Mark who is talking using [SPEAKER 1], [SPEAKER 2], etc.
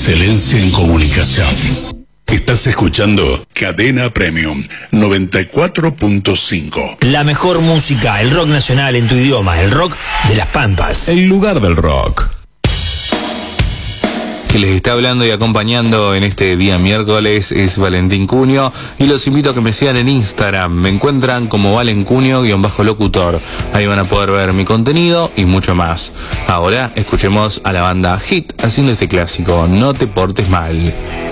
[SPEAKER 1] excelencia en comunicación. Estás escuchando Cadena Premium 94.5.
[SPEAKER 2] La mejor música, el rock nacional en tu idioma, el rock de las Pampas.
[SPEAKER 3] El lugar del rock. Que les está hablando y acompañando en este día miércoles es Valentín Cunio, y los invito a que me sigan en Instagram. Me encuentran como valencunio_locutor. Ahí van a poder ver mi contenido y mucho más. Ahora escuchemos a la banda Hit haciendo este clásico, No te portes mal.